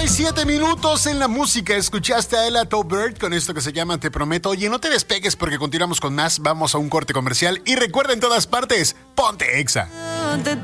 7 minutos en la música. Escuchaste a Ella Bird con esto que se llama Te Prometo. Oye, no te despegues porque continuamos con más. Vamos a un corte comercial. Y recuerda en todas partes, ponte Exa.